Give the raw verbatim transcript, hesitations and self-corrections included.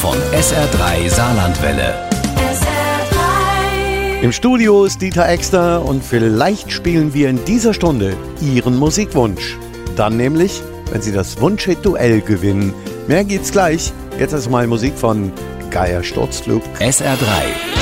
von S R drei Saarlandwelle. Im Studio ist Dieter Exter und vielleicht spielen wir in dieser Stunde Ihren Musikwunsch. Dann nämlich, wenn Sie das Wunsch-Hit-Duell gewinnen. Mehr geht's gleich. Jetzt erstmal Musik von Geier Sturzflug. S R drei